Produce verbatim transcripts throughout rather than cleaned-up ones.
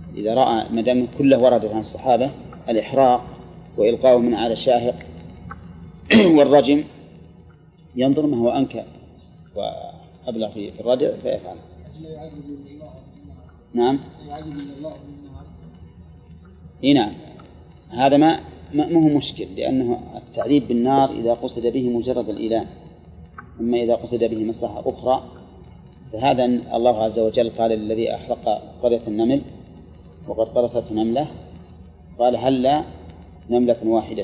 إذا رأى ما دام كله ورد عن الصحابة الإحراق وإلقاءه من على الشاهق والرجم ينظر ما هو أنكى وأبلغ في الردع فيفعل. نعم. إيه نعم، هذا ما ما هو مشكل، لأنه التعذيب بالنار إذا قصد به مجرد الإيلام، أما إذا قصد به مصلحة أخرى فهذا الله عز وجل قال الذي أحرق قرية النمل وقد قرصته نملة قال هلا نملة واحدة.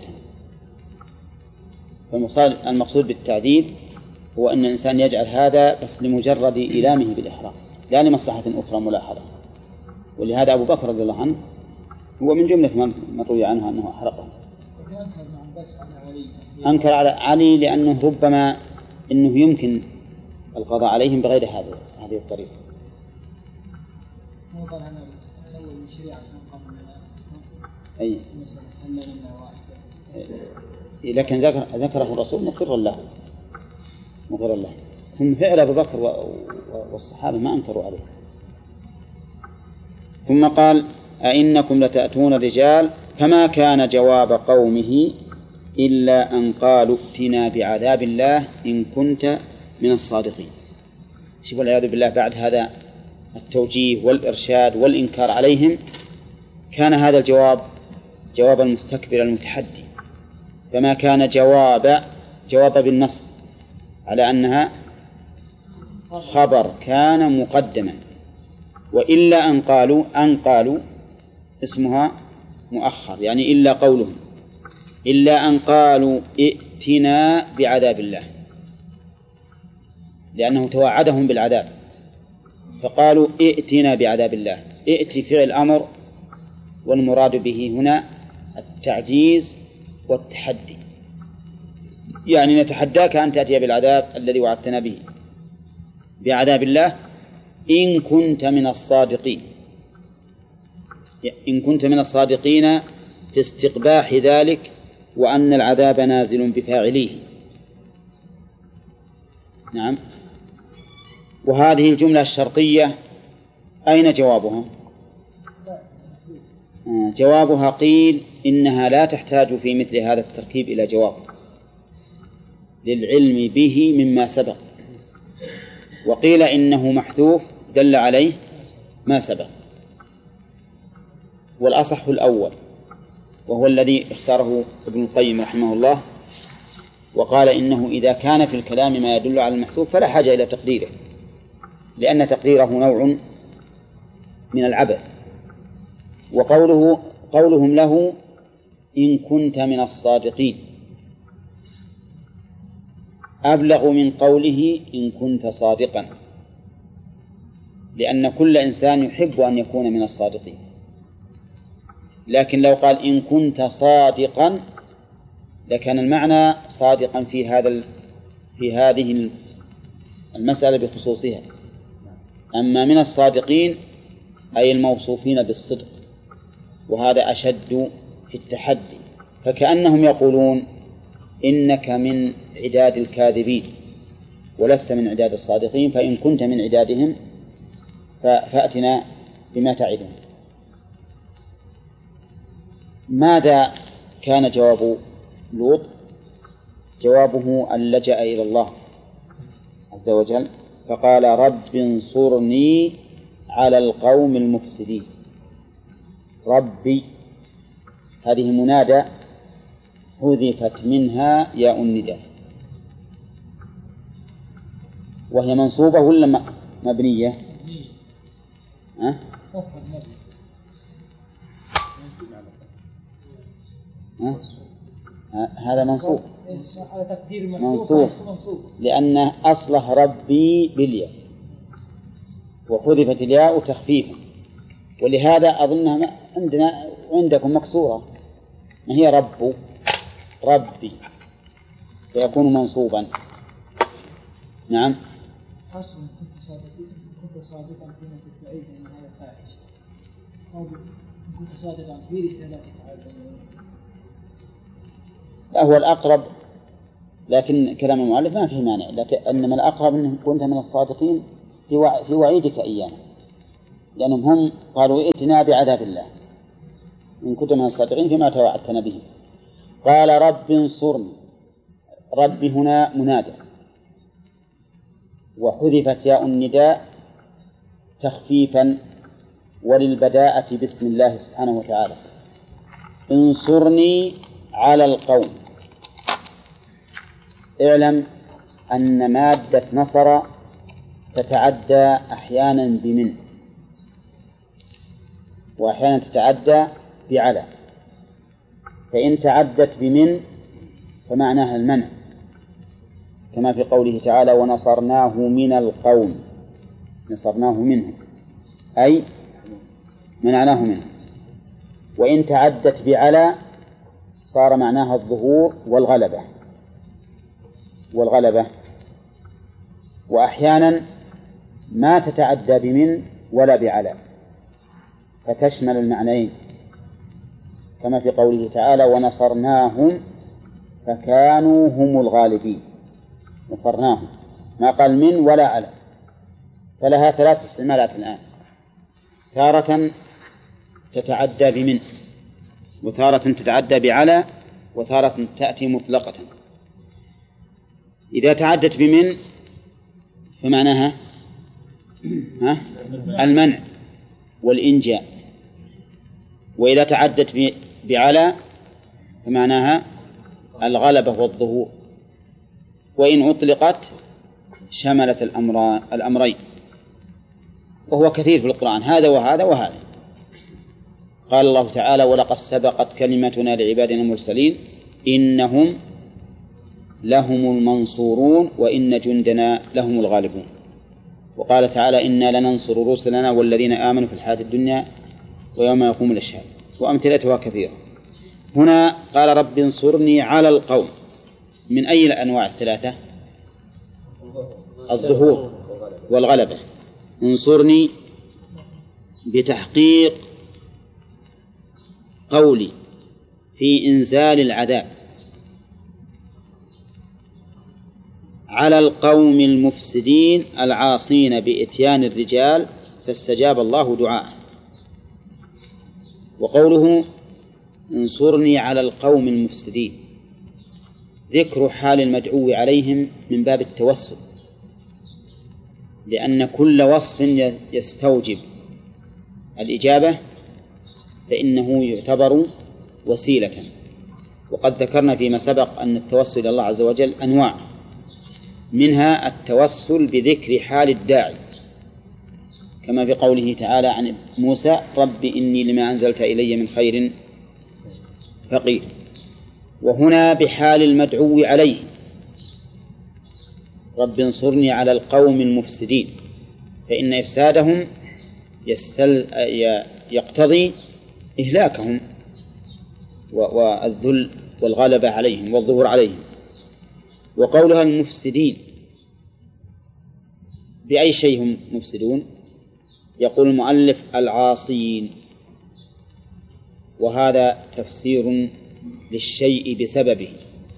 فالمقصود بالتعذيب هو أن الإنسان يجعل هذا بس لمجرد إيلامه بالإحراق لا لمصلحة أخرى ملاحظة. ولهذا أبو بكر رضي الله عنه هو من جملة من روي عنه أنه أحرقه. أنكر على علي لأنه ربما أنه يمكن القضاء عليهم بغير هذه هذه الطريقة. أي. لكن ذكر ذكره الرسول مقر له مقر له ثم فعل أبو بكر والصحابة ما أنكروا عليه. ثم قال أئنكم لتأتون الرجال فما كان جواب قومه إلا أن قالوا ائتنا بعذاب الله إن كنت من الصادقين. شوفوا العياذ بالله، بعد هذا التوجيه والإرشاد والإنكار عليهم كان هذا الجواب جواب المستكبر المتحدي، فما كان جواب جواب بالنصب على أنها خبر كان مقدما، وإلا أن قالوا أن قالوا اسمها مؤخر، يعني إلا قولهم إلا أن قالوا ائتنا بعذاب الله، لأنه توعدهم بالعذاب فقالوا ائتنا بعذاب الله. ائت فعل أمر، والمراد به هنا التعجيز والتحدي، يعني نتحداك أن تأتي بالعذاب الذي وعدتنا به بعذاب الله إن كنت من الصادقين، إن كنت من الصادقين في استقباح ذلك وأن العذاب نازل بفاعليه. نعم. وهذه الجملة الشرطية أين جوابها؟ آه جوابها قيل إنها لا تحتاج في مثل هذا التركيب إلى جواب للعلم به مما سبق، وقيل إنه محذوف دل عليه ما سبق. والأصح الأول وهو الذي اختاره ابن القيم رحمه الله، وقال إنه إذا كان في الكلام ما يدل على المحذوف فلا حاجة إلى تقديره، لأن تقديره نوع من العبث. وقوله قولهم له إن كنت من الصادقين أبلغ من قوله إن كنت صادقا، لأن كل إنسان يحب أن يكون من الصادقين، لكن لو قال إن كنت صادقا لكان المعنى صادقا في هذا في هذه المسألة بخصوصها. أما من الصادقين أي الموصوفين بالصدق، وهذا أشد في التحدي، فكأنهم يقولون إنك من عداد الكاذبين ولست من عداد الصادقين، فإن كنت من عدادهم فأتنا بما تعدون. ماذا كان جواب لوط؟ جوابه أن لجأ إلى الله عز وجل فقال رب انصرني على القوم المفسدين. ربي هذه منادى حذفت منها ياء النداء، وهي منصوبة ولا مبنية؟ أه؟ أه؟ هذا منصوب منصوب لأن أصله ربي بالياء وحذفت الياء تخفيفا، ولهذا أظنها عندنا عندكم مكسورة، ما هي رب ربي فيكون منصوبا. نعم. حسن كنت صادقا كنت صادقا فيما تدعيه من هذا الفاحش، أو كنت صادقا في رسالتك على البنين. لا هو الأقرب، لكن كلام المؤلف ما فيه مانع، لكن أنما الأقرب أنه كنت من الصادقين في وعيدك إيانا، لأنهم هم قالوا ائتنا بعذاب الله إن كنت من الصادقين فيما توعدتنا به. قال رب انصرني، رب هنا منادى وحذفت ياء النداء تخفيفا وللبداءة باسم الله سبحانه وتعالى. انصرني على القوم. اعلم أن مادة نصر تتعدى أحيانا بمن وأحيانا تتعدى بعلى، فإن تعدت بمن فمعناها المنع كما في قوله تعالى ونصرناه من القوم، نصرناه منه أي منعناه منه. وإن تعدت بعلى صار معناها الظهور والغلبة والغلبة. وأحيانا ما تتعدى بمن ولا بعلى فتشمل المعنيين كما في قوله تعالى ونصرناهم فكانوا هم الغالبين. نصرناهم ما قال من ولا على، فلها ثلاث استعمالات الآن، تارة تتعدى بمن وتارة تتعدى بعلى وتارة تأتي مطلقة. إذا تعدت بمن فمعناها ها المنع والإنجاء، وإذا تعدت بعلى فمعناها الغلبة والظهور، وإن أطلقت شملت الأمرين، وهو كثير في القرآن هذا وهذا وهذا. قال الله تعالى ولقد سبقت كلمتنا لعبادنا المرسلين إنهم لهم المنصورون وإن جندنا لهم الغالبون. وقال تعالى إنا لننصر رسلنا والذين آمنوا في الحياة الدنيا ويوم يقوم الأشهاد، وأمثلتها كثيرة. هنا قال رب انصرني على القوم، من أي الأنواع الثلاثة؟ الظهور والغلبة. انصرني بتحقيق قولي في إنزال العذاب على القوم المفسدين العاصين بإتيان الرجال فاستجاب الله دعاءه. وقوله انصرني على القوم المفسدين ذكر حال المدعو عليهم من باب التوسل، لأن كل وصف يستوجب الإجابة فإنه يعتبر وسيلة. وقد ذكرنا فيما سبق أن التوسل إلى الله عز وجل أنواع، منها التوسل بذكر حال الداعي كما في قوله تعالى عن موسى رب إني لما أنزلت إلي من خير فقير. وهنا بحال المدعو عليه رب انصرني على القوم المفسدين، فإن إفسادهم يستل يقتضي إهلاكهم والذل والغلبة عليهم والظهور عليهم. وقولها المفسدين بأي شيء هم مفسدون؟ يقول المؤلف العاصين، وهذا تفسير للشيء بسببه،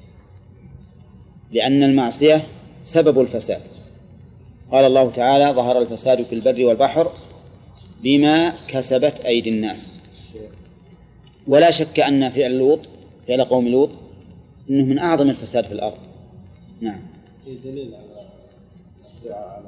لأن المعصية سبب الفساد. قال الله تعالى ظهر الفساد في البر والبحر بما كسبت أيدي الناس. ولا شك أن فعل لوط فعل قوم لوط إنه من أعظم الفساد في الأرض. نعم. دليل على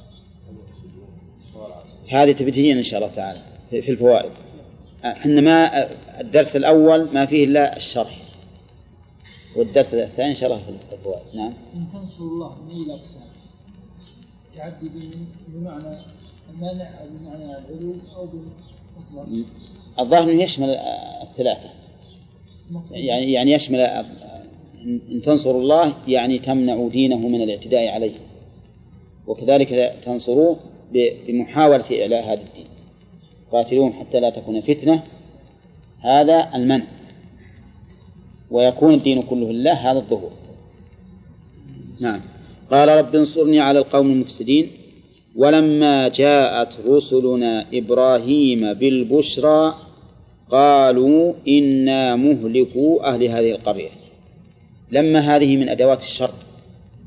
هذه تبتين إن شاء الله تعالى في الفوائد. إحنا ما الدرس الأول ما فيه إلا الشرح، والدرس الثاني إن شاء الله في الفوائد. نعم. إن تنصر الله من أي الأقسام تعدي بمعنى المانع أو بمعنى العلو أو بالمطلق؟ الظاهر أنه يشمل الثلاثة، يعني يعني يشمل إن تنصر الله يعني تمنع دينه من الاعتداء عليه، وكذلك تنصروه بمحاولة إعلاء هذا الدين، قاتلوهم حتى لا تكون فتنة، هذا المنع، ويكون الدين كله لله، هذا الظهور. نعم. قال رب انصرني على القوم المفسدين ولما جاءت رسلنا إبراهيم بالبشرى قالوا إنا مهلكو أهل هذه القرية. لما هذه من أدوات الشرط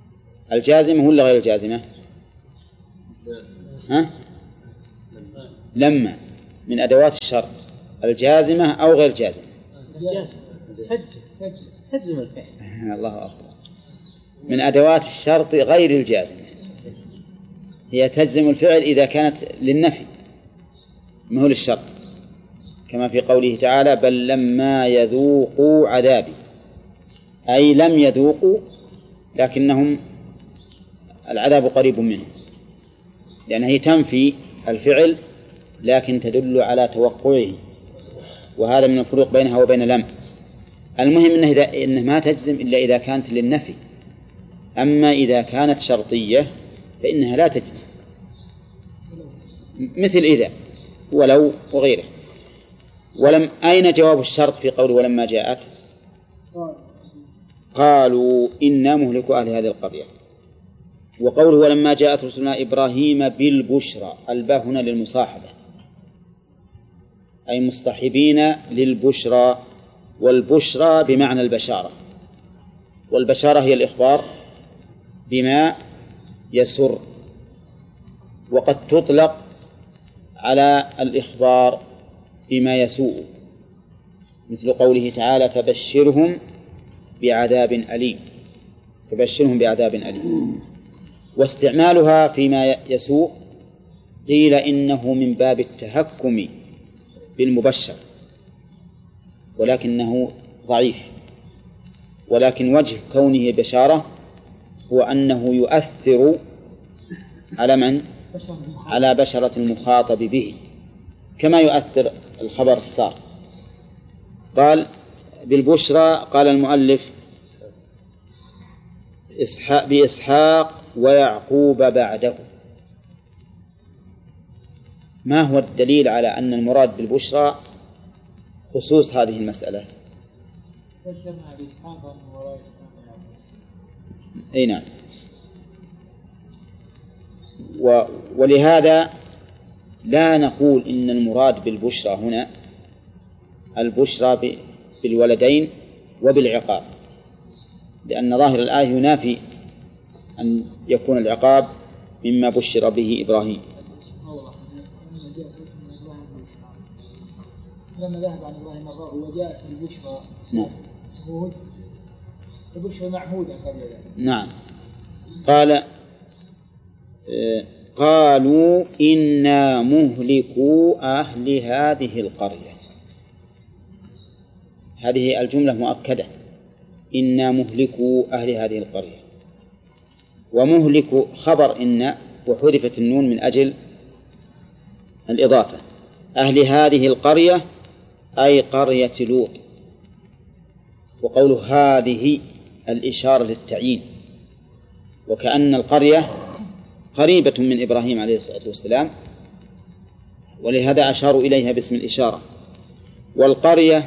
الجازمة ولا غير الجازمة؟ ها؟ لما من أدوات الشرط الجازمة أو غير جازمة؟ تجزم تجزم الفعل. الله أكبر. من أدوات الشرط غير الجازمة، هي تجزم الفعل إذا كانت للنفي ما هو للشرط، كما في قوله تعالى بل لما يذوقوا عذابي، أي لم يذوقوا لكنهم العذاب قريب منهم، لأنها هي تنفي الفعل لكن تدل على توقعه، وهذا من الفروق بينها وبين لم. المهم إنه, إذا إنه ما تجزم إلا إذا كانت للنفي، أما إذا كانت شرطية فإنها لا تجزم، مثل إذا ولو وغيره. ولم أين جواب الشرط في قوله ولما جاءت؟ قالوا إنا مهلكوا أهل هذه القرية. وقوله ولما جاءت رسلنا إبراهيم بالبشرى، الباء هنا للمصاحبة، أي مصطحبين للبشرى، والبشرى بمعنى البشارة، والبشارة هي الإخبار بما يسر، وقد تطلق على الإخبار بما يسوء، مثل قوله تعالى فبشرهم بعذاب أليم، فبشرهم بعذاب أليم. واستعمالها فيما يسوء قيل إنه من باب التهكم بالمبشر، ولكنه ضعيف، ولكن وجه كونه بشارة هو أنه يؤثر على من؟ على بشرة المخاطب به، كما يؤثر الخبر السار. قال بالبشرى، قال المؤلف إسحاق بإسحاق ويعقوب بعده. ما هو الدليل على أن المراد بالبشرى خصوص هذه المسألة؟ أي نعم. ولهذا لا نقول إن المراد بالبشرى هنا البشرى بالولدين وبالعقاب، لأن ظاهر الآية ينافي أن يكون العقاب مما بشر به إبراهيم. لما ذهب عن إبراهيم مرة وجاءت البشرى هود البشرى معهودة قبل ذلك. نعم. قال قالوا إنا مهلكو أهل هذه القرية. هذه الجملة مؤكدة، إنا مهلكو أهل هذه القرية. ومهلك خبر إن وحذفت النون من أجل الإضافة. أهل هذه القرية أي قرية لوط، وقوله هذه الإشارة للتعيين، وكأن القرية قريبة من إبراهيم عليه الصلاة والسلام، ولهذا أشاروا إليها باسم الإشارة. والقرية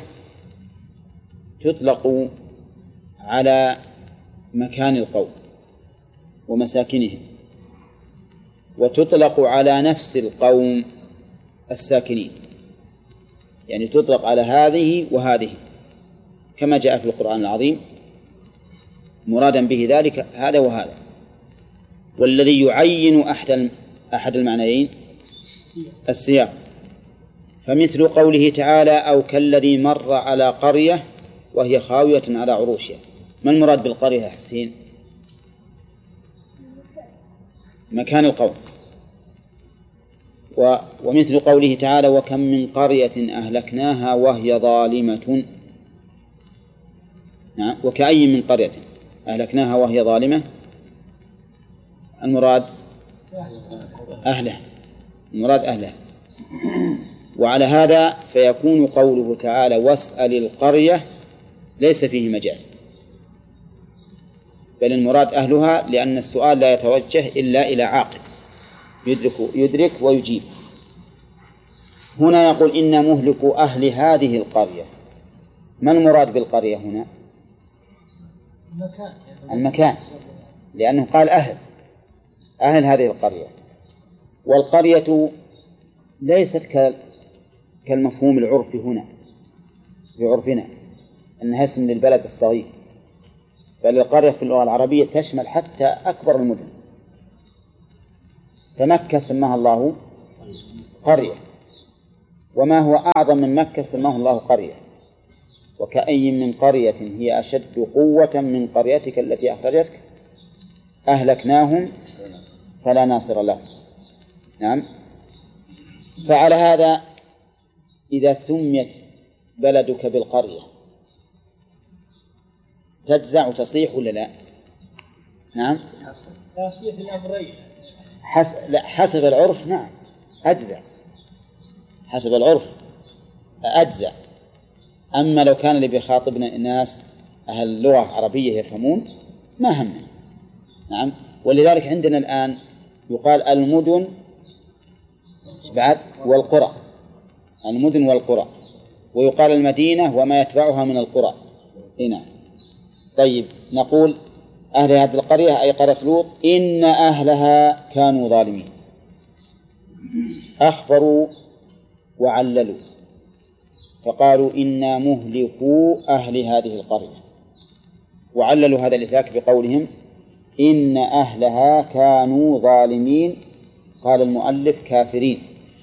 تطلق على مكان القوم ومساكنهم، وتطلق على نفس القوم الساكنين، يعني تطلق على هذه وهذه كما جاء في القرآن العظيم، مرادا به ذلك هذا وهذا. والذي يعين أحد أحد المعنيين السياق، فمثل قوله تعالى أو كالذي مر على قرية وهي خاوية على عروشها. ما المراد بالقرية يا حسين؟ مكان القوم. ومثل قوله تعالى وكم من قرية أهلكناها وهي ظالمة. نعم. وكأي من قرية أهلكناها وهي ظالمة، المراد أهله، المراد أهله. وعلى هذا فيكون قوله تعالى واسأل القرية ليس فيه مجاز، بل المراد أهلها، لأن السؤال لا يتوجه إلا إلى عاقل يدرك, يدرك ويجيب. هنا يقول إنا مهلك أهل هذه القرية. ما المراد بالقرية هنا؟ المكان، المكان، لأنه قال أهل أهل هذه القرية. والقرية ليست كالمفهوم العرفي هنا بعرفنا أنها اسم للبلد الصغير، بل القرية في اللغة العربية تشمل حتى أكبر المدن. فمكة سماها الله قرية وما هو أعظم من مكة سماه الله قرية. وكأي من قرية هي أشد قوة من قريتك التي أخرجتك أهلكناهم فلا ناصر له. نعم. فعلى هذا إذا سميت بلدك بالقرية تجزع وتصيح ولا لا؟ نعم. تصيح الأمرين. حس... لا حسب العرف نعم أجزع، حسب العرف أجزع. أما لو كان اللي بيخاطبنا ناس أهل لغة عربية يفهمون ما همنا. نعم. ولذلك عندنا الآن يقال المدن بعد والقرى، المدن والقرى، ويقال المدينة وما يتبعها من القرى. هنا طيب نقول أهل هذه القرية أي قرية لوط إن أهلها كانوا ظالمين. أخبروا وعللوا فقالوا إنا مهلكو أهل هذه القرية، وعللوا هذا الإهلاك بقولهم إن أهلها كانوا ظالمين. قال المؤلف كافرين.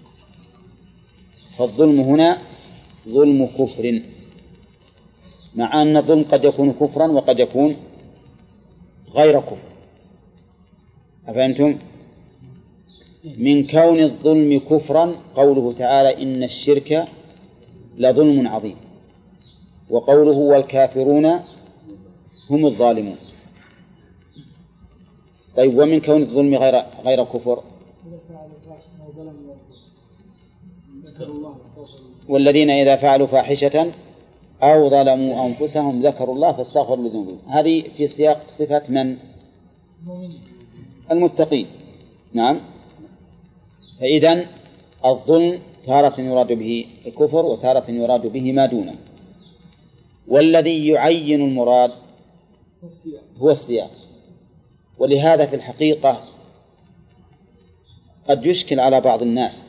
فالظلم هنا ظلم كفر، مع أن الظلم قد يكون كفرا وقد يكون غير كفر. أفهمتم؟ من كون الظلم كفرا قوله تعالى إن الشرك لظلم عظيم، وقوله والكافرون هم الظالمون. طيب ومن كون الظلم غير غير كفر والذين إذا فعلوا فاحشة أو ظلموا أنفسهم ذكروا الله فاستغفروا لذنوبهم. هذه في سياق صفة من؟ المتقين. نعم. فإذن الظلم تارة يراد به الكفر وتارة يراد به ما دونه، والذي يعين المراد هو السياق. ولهذا في الحقيقة قد يشكل على بعض الناس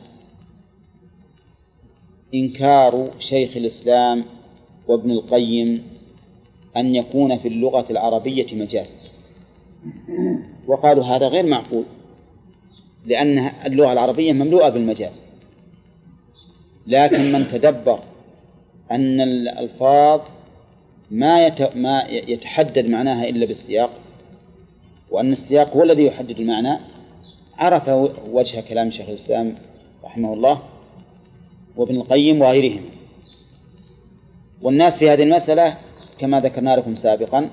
إنكار شيخ الإسلام وابن القيم أن يكون في اللغة العربية مجاز، وقالوا هذا غير معقول لأن اللغة العربية مملوءة بالمجاز. لكن من تدبر أن الألفاظ ما ما يتحدد معناها إلا بالسياق، وأن السياق هو الذي يحدد المعنى، عرف وجه كلام شيخ الإسلام رحمه الله وابن القيم وغيرهم. والناس في هذه المسألة كما ذكرنا لكم سابقا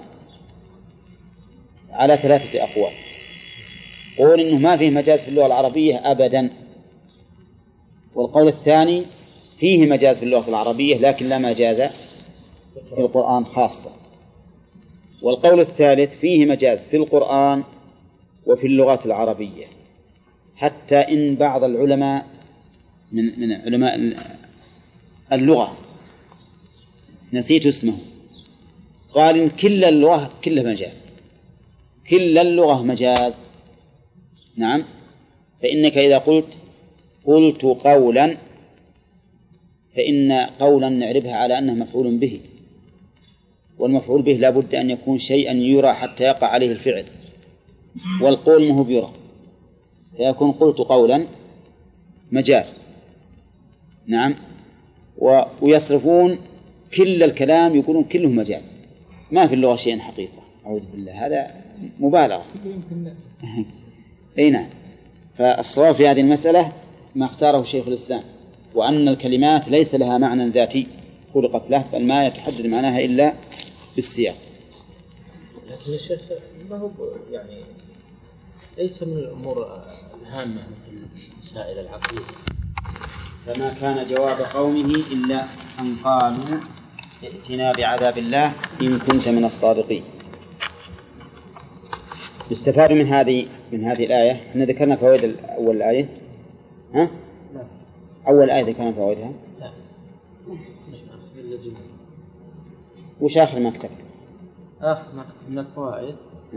على ثلاثة أقوال. قول إنه ما فيه مجاز في اللغة العربية أبدا، والقول الثاني فيه مجاز في اللغة العربية لكن لا مجاز في القرآن خاصة، والقول الثالث فيه مجاز في القرآن وفي اللغات العربية، حتى إن بعض العلماء من من علماء اللغة نسيت اسمه قال إن كل اللغة كلها مجاز، كل اللغة مجاز. نعم. فإنك إذا قلت قلت قولا فإن قولا نعربها على أنه مفعول به، والمفعول به لا بد أن يكون شيئا يرى حتى يقع عليه الفعل، والقول ما هو بيرى، فيكون قلت قولا مجاز. نعم. ويصرفون كل الكلام يقولون كله مجاز، ما في اللغة شيء حقيقة. أعوذ بالله، هذا مبالغة. أي نعم. فالصواب في هذه المسألة ما اختاره شيخ الإسلام، وأن الكلمات ليس لها معنى ذاتي خلقت له، بل ما يتحدد معناها إلا بالسياق. لكن يا شيخ ما هو يعني ليس من الأمور الهامة مثل مسائل العقيدة. فما كان جواب قومه إلا أن قالوا ائتنا بعذاب الله إن كنت من الصادقين. يستفاد من هذه من هذه الآية. احنا ذكرنا فوائد أول الآية. ها؟ لا. أول آية ذكرنا فوائدها. لا. وش آخر ما كتب؟ آخر ما كتب من الفوائد.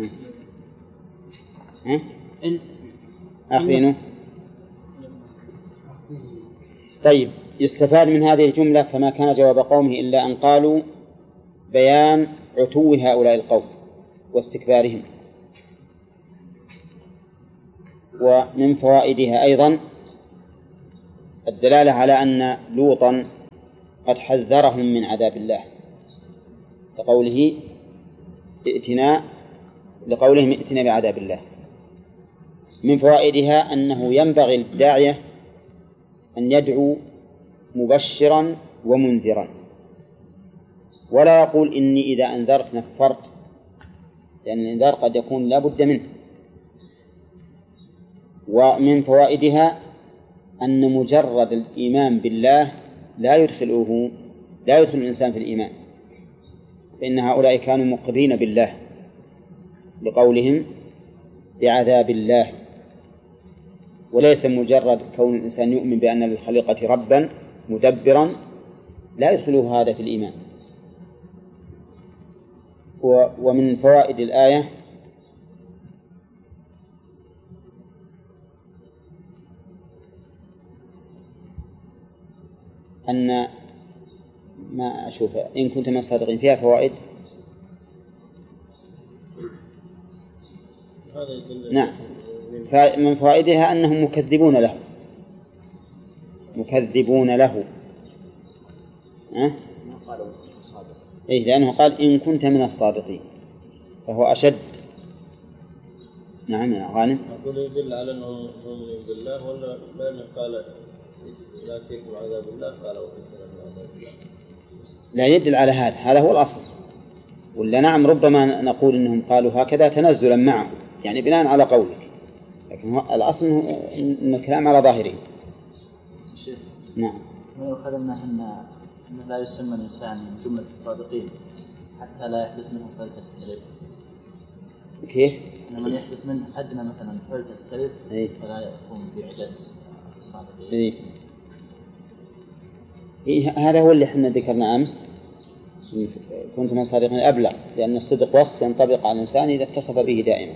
ها؟ إن آخذينه. طيب يستفاد من هذه الجملة فما كان جواب قومه إلا أن قالوا بيان عتو هؤلاء القوم واستكبارهم. ومن فوائدها أيضا الدلالة على أن لوطا قد حذرهم من عذاب الله لقوله ائتنا لقولهم ائتنا بعذاب الله. من فوائدها أنه ينبغي للداعية أن يدعو مبشرا ومنذرا، ولا يقول إني إذا أنذرت نفرت، لأن الإنذار قد يكون لا بد منه. ومن فوائدها أن مجرد الإيمان بالله لا يدخله لا يدخل الإنسان في الإيمان، فإن هؤلاء كانوا مقرين بالله لقولهم بعذاب الله، وليس مجرد كون الإنسان يؤمن بأن للخليقة ربا مدبرا لا يدخله هذا في الإيمان. ومن فوائد الآية أن ما أشوف إن كنت من الصادقين فيها فوائد. نعم، من فوائدها أنهم مكذبون له مكذبون له أه؟ إيه، لأنه قال إن كنت من الصادقين فهو أشد. نعم يا غانم. أقول يدل على أنه مؤمن بالله ولا لأنه قال لا فيكم عذاب الله قال وفيكم عذاب الله؟ لا يدل على هذا، هذا هو الأصل. ولا نعم ربما نقول إنهم قالوا هكذا تنزلا معه، يعني بناء على قولك، لكن هو الأصل إن الكلام على ظاهره. شيخ نعم. ما يؤخذ منه أن لا يسمى الإنسان من جملة الصادقين حتى لا يحدث منه فلتة الكذب. كيف؟ أن من يحدث منه أدنى مثلا فلتة الكذب إيه؟ فلا يكون بعدد الصادقين. إيه؟ إيه، هذا هو اللي احنا ذكرنا أمس، كنت من الصادقين أبلغ، لأن الصدق وصف ينطبق على الإنسان إذا اتصف به دائما.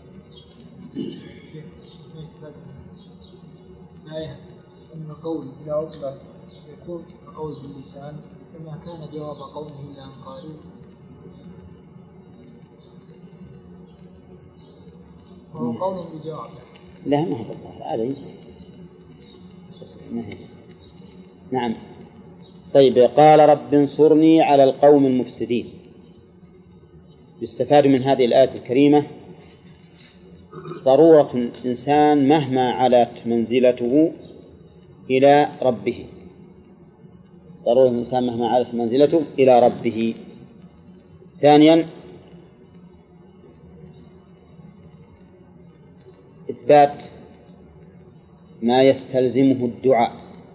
آية أن قول إذا أطلق يكون قول باللسان، فما كان جواب قوله إلا أن قالوا هو قول بجواب. لا ما هو بالله هذا يجي. نعم. طيب، قال رب انصرني على القوم المفسدين. يستفاد من هذه الآية الكريمة ضرورة الإنسان مهما علت منزلته إلى ربه، ضرورة الإنسان مهما علت منزلته إلى ربه. ثانيا، إثبات ما يستلزمه الدعاء،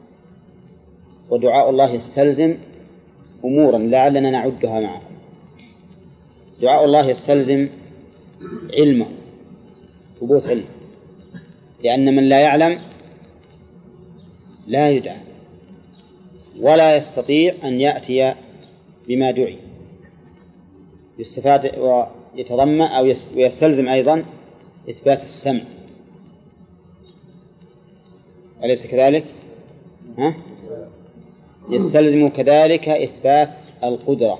ودعاء الله يستلزم أمورا لعلنا نعدها معه. دعاء الله يستلزم علمه، ثبوت علم، لأن من لا يعلم لا يدعى ولا يستطيع أن يأتي بما دعي. يستفاد ويتضمن أو يستلزم أيضا إثبات السمع، أليس كذلك؟ ها؟ يستلزم كذلك إثبات القدرة،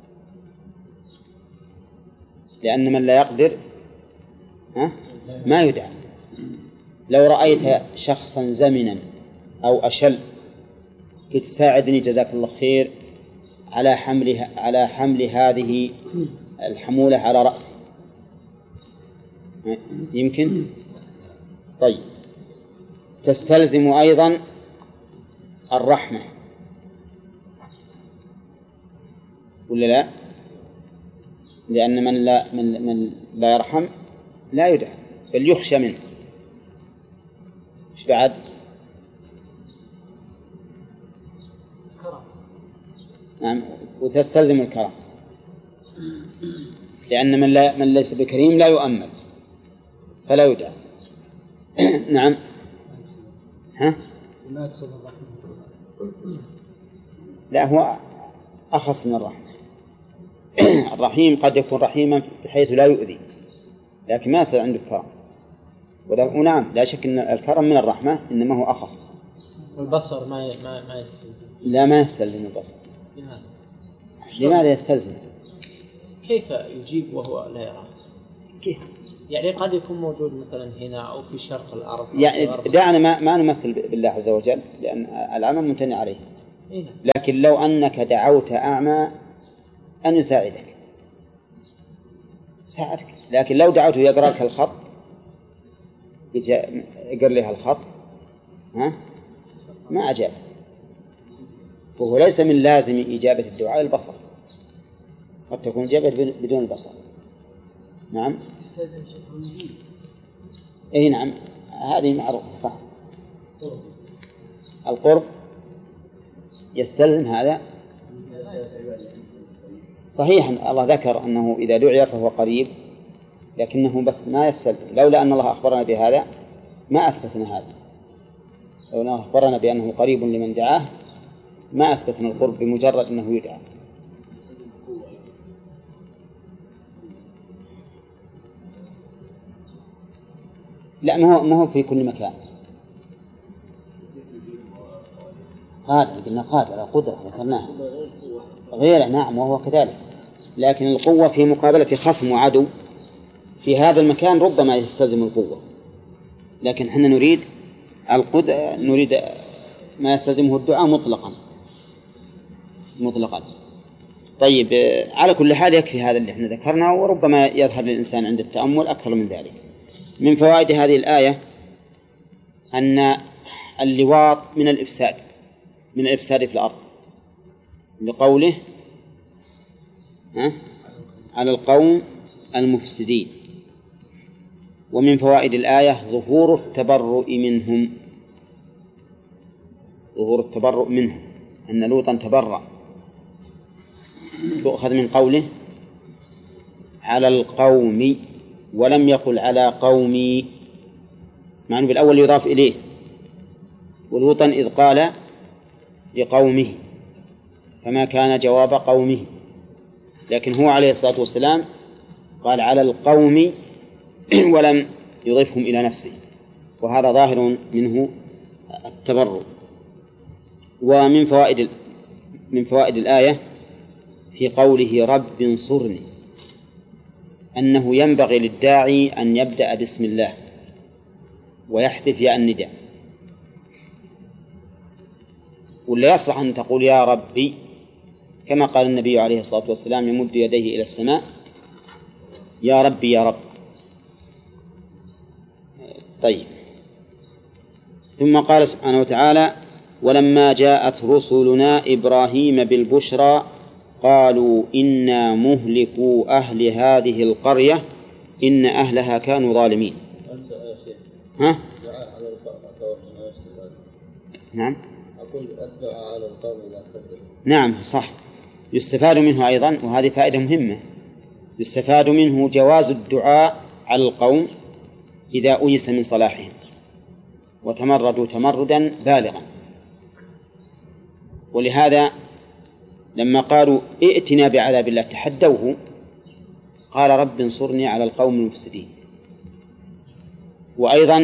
لأن من لا يقدر ها؟ ما يدعى. لو رأيت شخصا زمنا أو أشل قلت ساعدني جزاك الله خير على حملها على حمل هذه الحمولة على رأسي، يمكن؟ طيب، تستلزم أيضا الرحمة ولا لا؟ لأن من لا, من من لا يرحم لا يدعى بل يخشى منه. إيش بعد؟ كرم. نعم، وتستلزم الكرم، لأن من لا من ليس بكريم لا يؤمل فلا يدعى. نعم. ها؟ ما يدخل الرحمة. لا، هو أخص من الرحمة. الرحيم قد يكون رحيما بحيث لا يؤذي، لكن ما يصير عنده كرم. ونعم، لا شك أن الكرم من الرحمة، إنما هو أخص. البصر ما ما ما يستلزم. لا، ما يستلزم البصر. لماذا؟ لماذا يستلزم؟ كيف يجيب وهو لا يرى؟ كيف؟ يعني قد يكون موجود مثلا هنا أو في شرق الأرض يعني دعنا ما, ما نمثل بالله عز وجل لأن العمل ممتنع عليه. لكن لو أنك دعوت أعمى أن يساعدك ساعدك، لكن لو دعوته يقرأ لك الخط يقرأ لها الخط ها ما أجاب، وهو ليس من لازم إجابة الدعاء البصر، قد تكون إجابة بدون البصر. نعم أي نعم هذه معروف صح. القرب يستلزم هذا صحيح. الله ذكر أنه إذا دعي فهو قريب، لكنه بس ما يستلزم. لولا أن الله أخبرنا بهذا ما أثبتنا هذا. لو أنه أخبرنا بأنه قريب لمن دعاه ما أثبتنا القرب بمجرد أنه يدعى. لا ما هو ما هو في كل مكان. قادر قلنا قادر على قدرة ذكرناها غير نعم وهو كذلك، لكن القوة في مقابلة خصم وعدو في هذا المكان ربما يستلزم القوة، لكن حنا نريد القدرة، نريد ما يستلزمه الدعاء مطلقا مطلقا. طيب على كل حال يكفي هذا اللي احنا ذكرناه، وربما يظهر للإنسان عند التأمل أكثر من ذلك. من فوائد هذه الآية أن اللواط من الإفساد من الإفساد في الأرض لقوله ها على القوم المفسدين. ومن فوائد الآية ظهور التبرؤ منهم ظهور التبرؤ منهم أن لوطا تبرأ، يؤخذ من قوله على القوم ولم يقل على قومي، مع أنه بالأول يضاف إليه، ولوطا إذ قال لقومه فما كان جواب قومه، لكن هو عليه الصلاة والسلام قال على القوم ولم يضيفهم إلى نفسه، وهذا ظاهر منه التبرؤ. ومن فوائد من فوائد الآية في قوله رب انصرني أنه ينبغي للداعي أن يبدأ بسم الله ويحذف ياء النداء، ولا يصلح أن تقول يا ربي كما قال النبي عليه الصلاة والسلام يمد يديه إلى السماء يا ربي يا رب. طيب ثم قال سبحانه وتعالى ولما جاءت رسلنا إبراهيم بالبشرى قالوا إنا مهلكوا أهل هذه القرية إن أهلها كانوا ظالمين. ها؟ نعم أقول الدعاء على القوم لا تقدر. نعم صح. يستفاد منه أيضا، وهذه فائدة مهمة، يستفاد منه جواز الدعاء على القوم إذا أيس من صلاحهم وتمردوا تمردا بالغا. ولهذا لما قالوا ائتنا بعذاب الله تحدوه قال رب انصرني على القوم المفسدين. وأيضا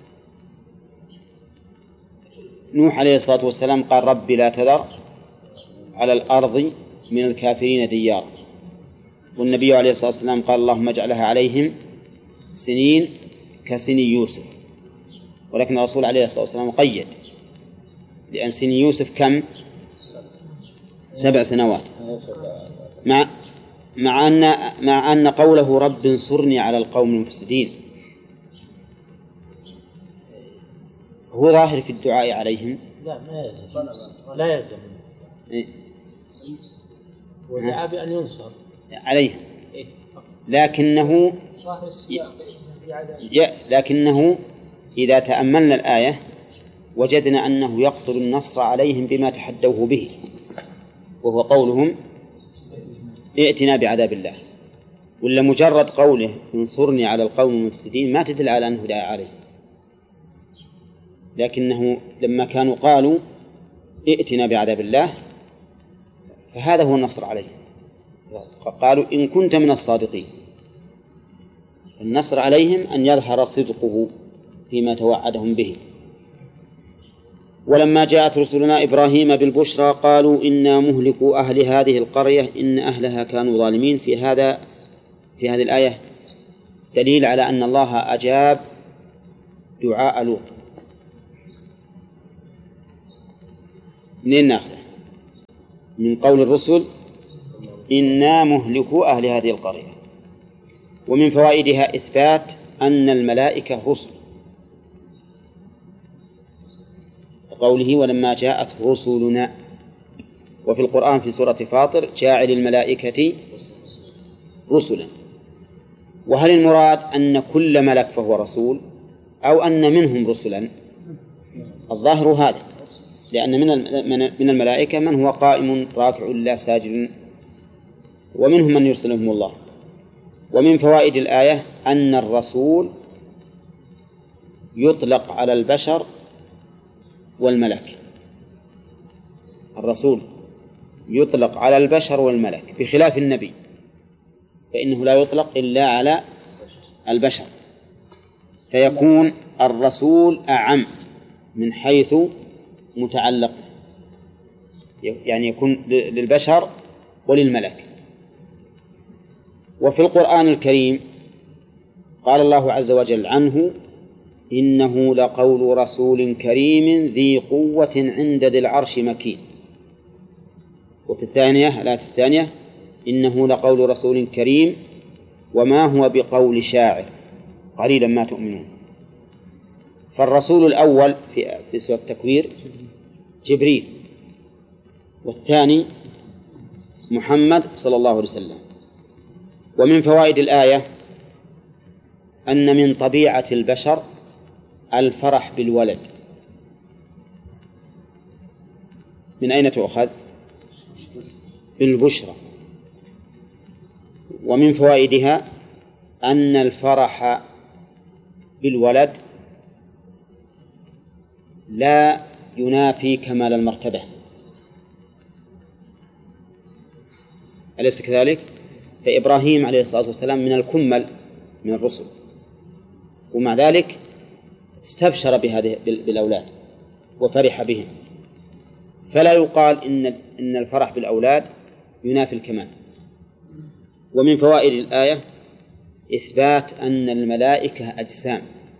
نوح عليه الصلاة والسلام قال رب لا تذر على الأرض من الكافرين ديار، والنبي عليه الصلاة والسلام قال اللهم اجعلها عليهم سنين كسني يوسف، ولكن الرسول عليه الصلاة والسلام قيد، لأن سني يوسف كم؟ سبع سنوات، مع مع أن مع أن قوله رب انصرني على القوم المفسدين هو ظاهر في الدعاء عليهم. لا ما يلزم لا يلزم إيه؟ ودعا بأن ينصر عليهم، لكنه ي... لكنه إذا تأملنا الآية وجدنا أنه يقصد النصر عليهم بما تحدوه به، وهو قولهم ائتنا بعذاب الله. ولا مجرد قوله انصرني على القوم المفسدين ما تدل على أنه دعا عليه، لكنه لما كانوا قالوا ائتنا بعذاب الله فهذا هو النصر عليه، قالوا إن كنت من الصادقين. النصر عليهم أن يظهر صدقه فيما توعدهم به. ولما جاءت رسلنا إبراهيم بالبشرى قالوا إنا مهلكوا أهل هذه القرية إن أهلها كانوا ظالمين. في هذا في هذه الآية دليل على أن الله أجاب دعاء لوط. منين ناخذه؟ من قول الرسل إنا مهلكو أهل هذه القرية. ومن فوائدها إثبات أن الملائكة رسل، قوله ولما جاءت رسلنا. وفي القرآن في سورة فاطر جاعل الملائكة رسلا. وهل المراد أن كل ملك فهو رسول أو أن منهم رسلا؟ الظاهر هذا، لأن من الملائكة من هو قائم راكع لله ساجد، ومنهم من يرسلهم الله. ومن فوائد الآية أن الرسول يطلق على البشر والملك. الرسول يطلق على البشر والملك بخلاف النبي، فإنه لا يطلق إلا على البشر، فيكون الرسول أعم من حيث متعلق، يعني يكون للبشر وللملك. وفي القرآن الكريم قال الله عز وجل عنه إنه لقول رسول كريم ذي قوة عند ذي العرش مكين. وفي الثانية الآية الثانية إنه لقول رسول كريم وما هو بقول شاعر قليلا ما تؤمنون. فالرسول الأول في في سورة التكوير جبريل، والثاني محمد صلى الله عليه وسلم. ومن فوائد الآية أن من طبيعة البشر الفرح بالولد. من أين تؤخذ؟ بالبشرى. ومن فوائدها أن الفرح بالولد لا ينافي كمال المرتبة، أليس كذلك؟ فإبراهيم عليه الصلاة والسلام من الكمل من الرسل، ومع ذلك استبشر بهذه بالأولاد وفرح بهم، فلا يقال إن إن الفرح بالأولاد ينافي الكمال. ومن فوائد الآية إثبات أن الملائكة أجسام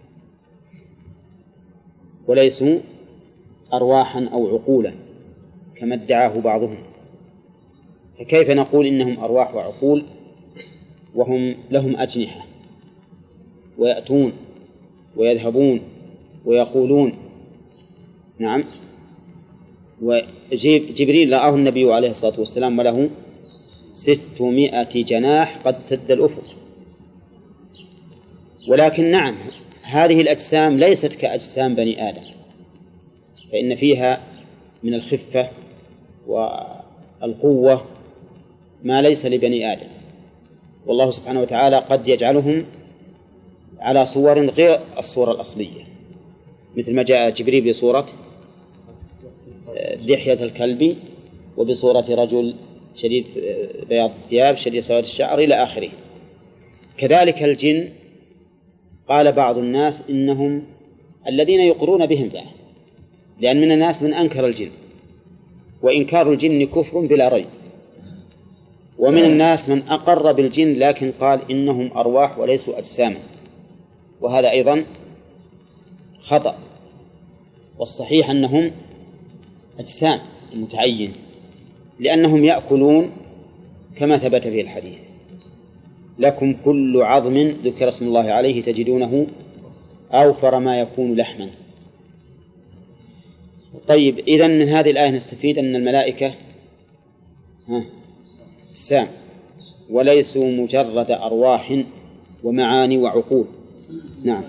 وليسوا أرواحا أو عقولا كما ادعاه بعضهم. فكيف نقول إنهم أرواح وعقول وهم لهم أجنحة ويأتون ويذهبون ويقولون؟ نعم. وجبريل رآه النبي عليه الصلاة والسلام وله ستمائة جناح قد سد الأفق. ولكن نعم، هذه الأجسام ليست كأجسام بني آدم، فإن فيها من الخفة والقوة ما ليس لبني آدم، والله سبحانه وتعالى قد يجعلهم على صور غير الصورة الأصلية، مثل ما جاء جبريل بصورة دحية الكلب وبصورة رجل شديد بياض الثياب شديد سواد الشعر إلى آخره. كذلك الجن قال بعض الناس إنهم الذين يقرون بهم فعلا، لأن من الناس من أنكر الجن، وإنكار الجن كفر بلا ريب، ومن الناس من أقر بالجن لكن قال إنهم أرواح وليسوا أجساما، وهذا أيضا خطأ. والصحيح أنهم أجسام متعين، لأنهم يأكلون كما ثبت في الحديث لكم كل عظم ذكر اسم الله عليه تجدونه أوفر ما يكون لحما. طيب، إذن من هذه الآية نستفيد أن الملائكة أجسام وليسوا مجرد أرواح ومعاني وعقول. نعم.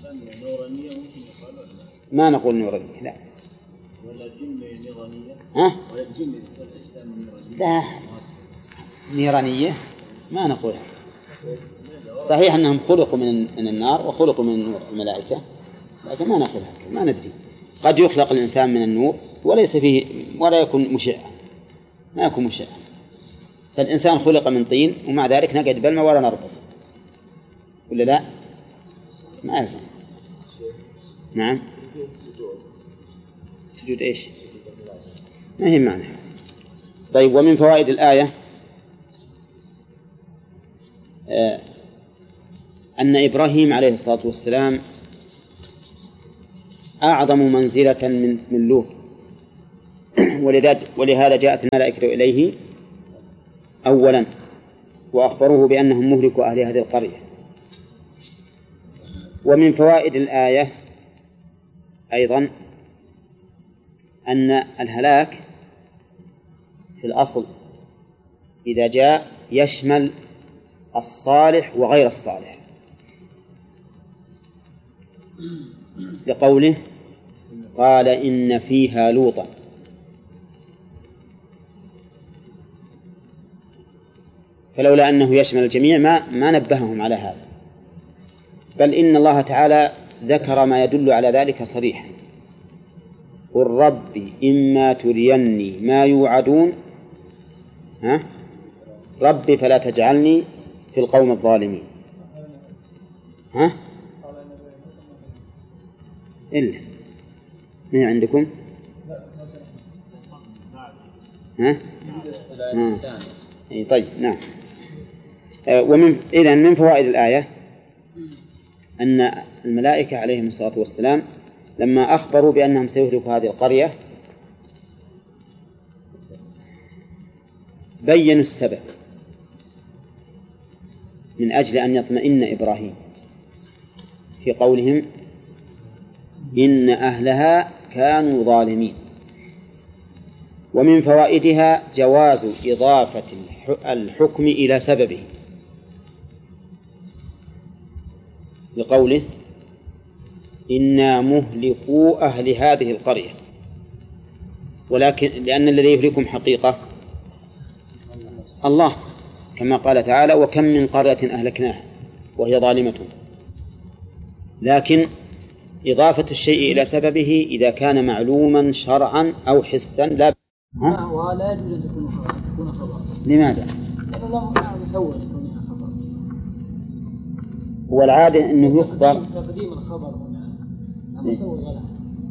ما نقول نورانية، لا. ولا جن نيرانية؟ ها؟ ولا الجن في الإسلام نيرانية؟ لا، نيرانية ما نقولها. صحيح أنهم خلقوا من من النار وخلقوا من النور الملائكة، لكن ما نقولها، ما ندري. قد يخلق الإنسان من النور وليس فيه ولا يكون مشعا، ما يكون مشعا. فالإنسان خلق من طين ومع ذلك نقعد بالماء ولا نرقص، ولا لا؟ ما يلزم. نعم. سجود إيش؟ ما هي معنى. طيب، ومن فوائد الآية أن إبراهيم عليه الصلاة والسلام أعظم منزلة من من لوط، ولهذا جاءت الملائكة إليه أولا وأخبروه بأنهم مهلكوا أهل هذه القرية. ومن فوائد الآية أيضا أن الهلاك في الأصل إذا جاء يشمل الصالح وغير الصالح، لقوله قال إن فيها لوطا. فلولا أنه يشمل الجميع ما ما نبههم على هذا، بل إن الله تعالى ذكر ما يدل على ذلك صريحا: قل ربي إما تريني ما يوعدون ها ربي فلا تجعلني في القوم الظالمين. ها إلا ما عندكم؟ ها؟ ها. أي طيب نعم. ومن إذن من فوائد الآية أن الملائكة عليهم الصلاة والسلام لما أخبروا بأنهم سيهلكوا هذه القرية بيّنوا السبب من أجل أن يطمئن إبراهيم في قولهم إن أهلها كانوا ظالمين. ومن فوائدها جواز إضافة الحكم إلى سببه، لقوله إنا مهلكوا أهل هذه القرية، ولكن لأن الذي يهلكهم حقيقة الله، كما قال تعالى وكم من قرية أهلكناها وهي ظالمة. لكن إضافة الشيء إلى سببه إذا كان معلوما شرعا أو حسا لا ها؟ ولا يجوز أن تكون خبر. لماذا؟ لأنه لم يسوي يكون خبر. هو العادة أنه يخبر تقديم الخبر هنا لم يسوي غلط.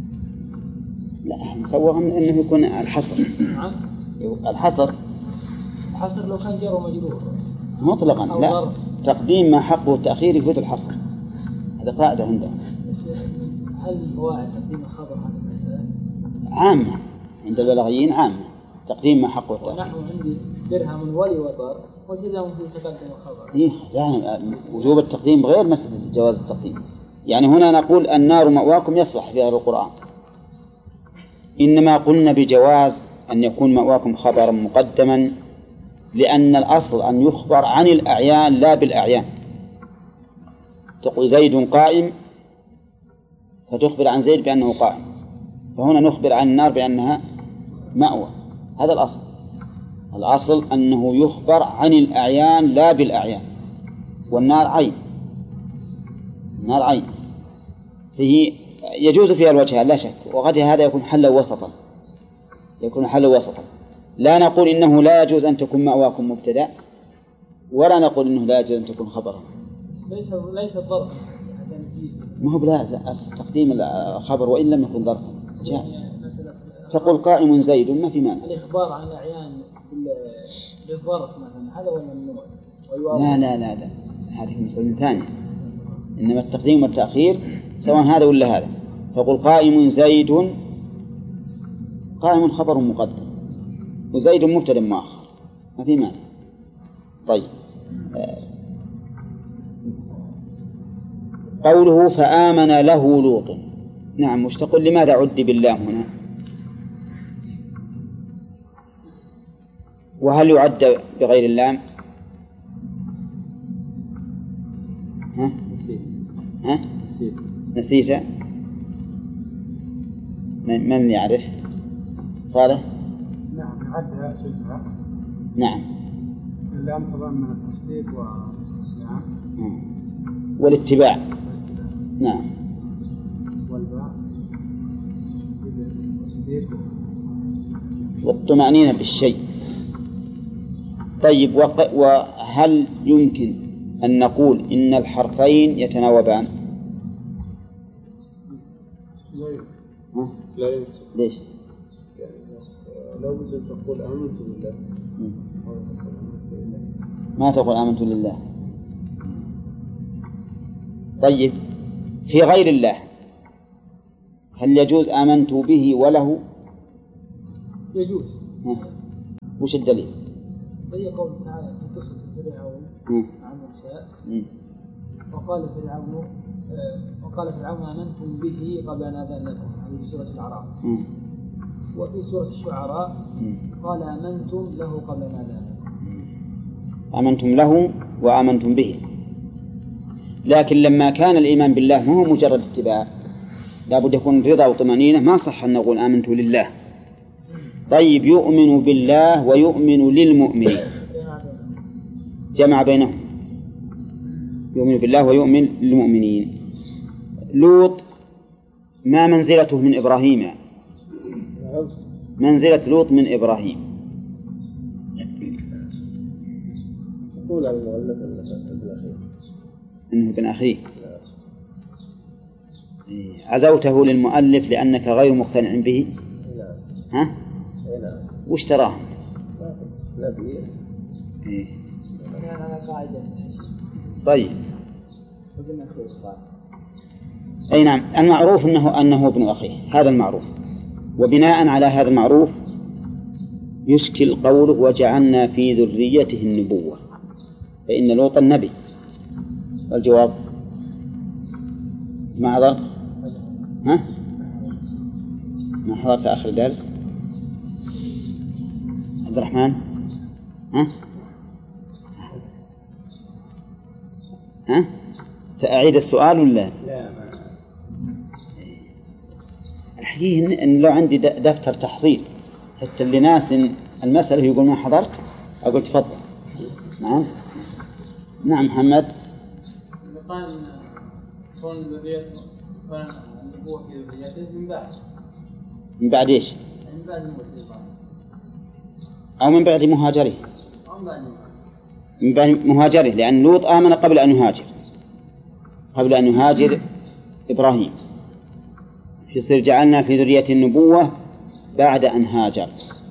لا مسوغ أنه يكون الحصر. نعم. الحصر الحصر لو كان جار ومجرور مطلقا لا ضرب. تقديم ما حقه التأخير يفيد الحصر، هذا قاعدة عندهم. هل فوائد تقديم الخبر هذه المسألة عامة عند البلاغيين؟ عامة، تقديم ما حقه التأخير. ونحن عندي درهم ولي وضر وجزاهم في تقدم الخبر. إيه يعني وجوب التقديم غير مسألة جواز التقديم. يعني هنا نقول النار مأواكم يصلح في هذا القرآن، إنما قلنا بجواز أن يكون مأواكم خبرا مقدما، لأن الأصل أن يخبر عن الأعيان لا بالأعيان. تقول زيد قائم فتخبر عن زيد بأنه قائم، فهنا نخبر عن النار بأنها مأوى. هذا الأصل. الأصل أنه يخبر عن الأعيان لا بالأعيان، والنار عين، النار عين فيه يجوز فيها الوجهان لا شك، وقد هذا يكون حلا وسطا، يكون حلا وسطا. لا نقول إنه لا يجوز أن تكون مأواكم مبتدأ، ولا نقول إنه لا يجوز أن تكون خبرا. ليس ليس ضرب، ما هو بلا تقديم الخبر وإن لم يكن ظرفا جاء. تقول قائم زيد ما في مانع. الإخبار عن الأعيان بالظرف مثلا هذا هو الممنوع. لا لا لا لا هذه مسألة ثانية. إنما التقديم والتأخير سواء هذا ولا هذا. تقول قائم زيد، قائم خبر مقدم وزيد مبتدأ مؤخر ما في مانع. طيب قوله فآمن له لوط، نعم مش تقول لماذا عد بالله هنا؟ وهل يعد بغير اللام؟ ها؟ ها؟ نسيت؟ من يعرف؟ صالح؟ نعم يعد سلفة. نعم. اللام تضمن التصديق والاستسلام والاتباع. نعم. والباء التصديق والطمأنينة بالشيء. طيب وهل يمكن أن نقول إن الحرفين يتناوبان؟ لا يمكن. ليش؟ لو مثل تقول آمنت بالله ما تقول آمنت لله. طيب في غير الله هل يجوز آمنت به وله؟ يجوز. وش الدليل؟ زي قول تعالى في قصة فرعون عن موسى وقال فرعون وقال فرعون آمنتم به قبل أن آذن لكم، هذه في سورة الأعراف. وفي سورة الشعراء قال آمنتم له قبل أن آذن لكم. آمنتم له وآمنتم به، لكن لما كان الإيمان بالله ما هو مجرد اتباع، لابد يكون رضا وطمأنينة، ما صح أن نقول آمنت لله. طيب يؤمن بالله ويؤمن للمؤمنين، جمع بينهم، يؤمن بالله ويؤمن للمؤمنين. لوط ما منزلته من إبراهيم؟ منزلة لوط من إبراهيم. يقول عن المؤلف إنه ابن أخيه. عزوته للمؤلف لأنك غير مقتنع به؟ ها؟ وش تراه؟ لا بيه. إيه. طيب. أي نعم، المعروف أنه أنه ابن أخيه، هذا المعروف. وبناء على هذا المعروف يشكل قوله وجعلنا في ذريته النبوة، فإن لوطا نبي. والجواب ما حضرت؟ ها؟ ما حضرت آخر درس؟ عبد الرحمن؟ ها؟ ها؟ أعيد السؤال ولا؟ لا ما. الحقيقة إن لو عندي دفتر تحضير حتى اللي ناس المسألة يقول ما حضرت أقول تفضل. نعم نعم محمد. قال كون الذرية كون النبوة في ذريته من بعد. من بعد إيش؟ من بعد موت. أو من بعد مهاجره. أو من بعد من بعد مهاجره، لأن لوط آمن قبل أن يهاجر، قبل أن يهاجر إبراهيم، يصير جعلنا في ذرية النبوة بعد أن هاجر.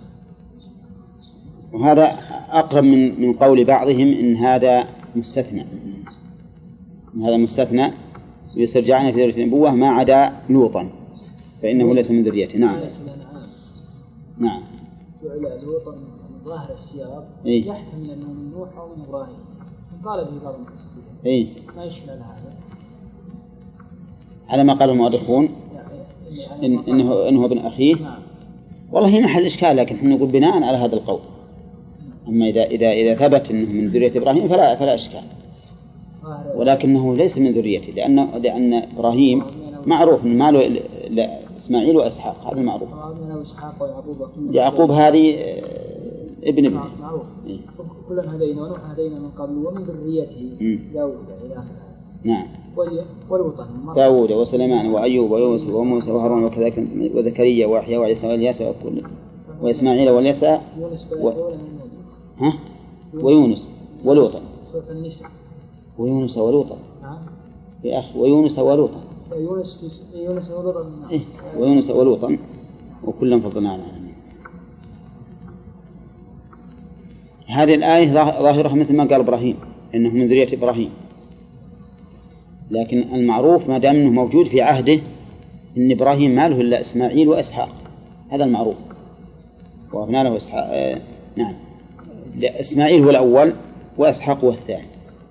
وهذا أقرب من من قول بعضهم إن هذا مستثنى، إن هذا مستثنى ويصير جعلنا في ذرية النبوة ما عدا لوطا فإنه ليس من ذريته. نعم نعم. جعل لوطا من ظاهر السياق إيه؟ يحتمل أنه من نوح أو من إبراهيم، قال به بعض المفسرين. إيه؟ ما يشمل هذا على ما قال المؤرخون إن إنه إنه ابن أخيه. نعم. والله هي محل إشكال، لكن احنا نقول بناء على هذا القول. أما إذا إذا إذا ثبت إنه من ذرية إبراهيم فلا فلا إشكال، ولكنه ليس من ذريته، لأن لأن إبراهيم معروف إن ماله إسماعيل وإسحاق، هذا المعروف. يعقوب هذه ابن ابنه معروف. كلنا هدينا ونوح هدينا من قبل ومن ذريته داود إلى آخره. نعم. والوطن داود وسليمان وأيوب ويوسف وموسى وهارون وكذلك وزكريا ويحيى وعيسى والياس وكل وإسماعيل واليسع و... ها؟ ويونس ولوطا. ويونس ولوطا. يا أخي ويونس ولوطا. يونس يونس ولوطا. إيه؟ ويونس ولوطا وكلهم فضلنا على العالمين. هذه الآية ظاهرة مثل ما قال إبراهيم إنه من ذرية إبراهيم، لكن المعروف ما دام أنه موجود في عهده إن إبراهيم ما له إلا إسماعيل وإسحاق، هذا المعروف. وأبنى له إسحاق. آه نعم، إسماعيل هو الأول وإسحاق هو الثاني،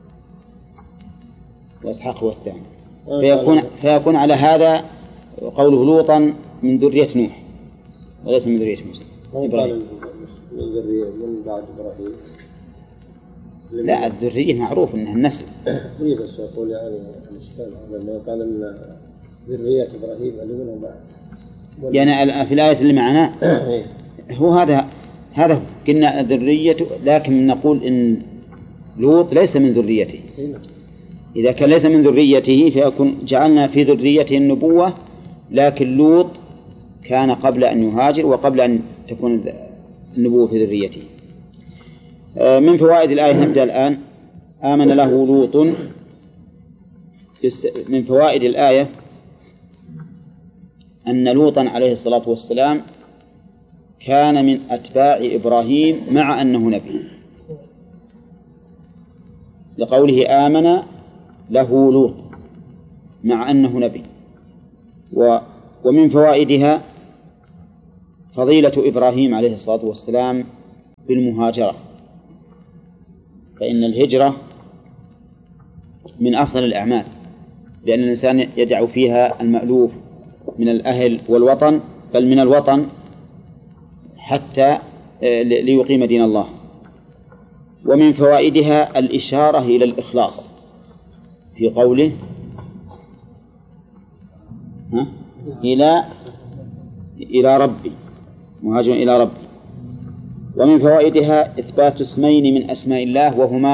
وإسحاق هو الثاني. فيكون فيكون على هذا قوله لوطا من ذرية نوح وليس من ذرية موسى إبراهيم. من ذرية من بعد إبراهيم. لا، الذرية معروف أنها النسل. إيه بس أقول يعني الإشكال هذا ما قال إن ذرية إبراهيم اللي منهم بعد. يعني في الآية اللي معنا هو هذا هذا هو. قلنا ذرية، لكن نقول إن لوط ليس من ذريته. إذا كان ليس من ذريته فيكون جعلنا في ذريته النبوة، لكن لوط كان قبل أن يهاجر وقبل أن تكون النبوة في ذريته. من فوائد الآية نبدأ الآن. آمن له لوط. من فوائد الآية أن لوطا عليه الصلاة والسلام كان من أتباع إبراهيم مع أنه نبي، لقوله آمن له لوط مع أنه نبي. ومن فوائدها فضيلة إبراهيم عليه الصلاة والسلام بالمهاجرة، فإن الهجرة من أفضل الأعمال، لأن الإنسان يدع فيها المألوف من الأهل والوطن، بل من الوطن حتى ليقيم دين الله. ومن فوائدها الإشارة إلى الإخلاص في قوله ها؟ إلى إلى ربي، مهاجر إلى ربي. ومن فوائدها إثبات اسمين من أسماء الله وهما